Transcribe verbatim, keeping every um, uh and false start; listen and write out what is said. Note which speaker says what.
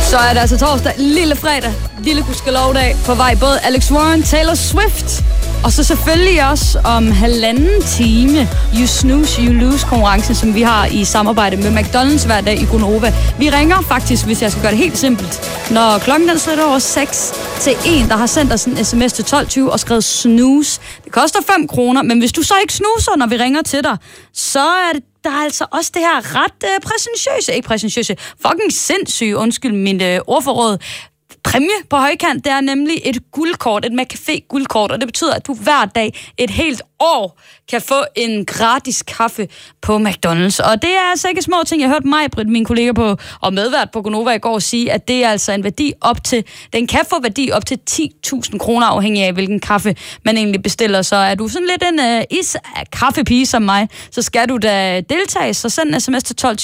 Speaker 1: Så er det altså torsdag, lille fredag, lille gudskelovdag, på vej både Alex Warren, Taylor Swift, og så selvfølgelig også om halvanden time You Snooze, You Lose konkurrencen, som vi har i samarbejde med McDonald's hver dag i Gonova. Vi ringer faktisk, hvis jeg skal gøre det helt simpelt, når klokken den slår over seks til en, der har sendt os en sms til tolv tyve og skrevet snooze. Det koster fem kroner, men hvis du så ikke snuser, når vi ringer til dig, så er det der er altså også det her ret øh, præsentiøse, ikke præsentiøse, fucking sindssyge, undskyld min øh, ordforråd, præmie på højkant. Det er nemlig et guldkort, et McCafé guldkort, og det betyder, at du hver dag et helt år kan få en gratis kaffe på McDonald's. Og det er altså ikke små ting. Jeg hørte mig, Britt, min kollega på, og medvært på Gonova i går, sige, at det er altså en værdi op til, den kan få værdi op til ti tusind kroner, afhængig af, hvilken kaffe man egentlig bestiller. Så er du sådan lidt en uh, is kaffepige som mig, så skal du da deltage, så send en sms til tolv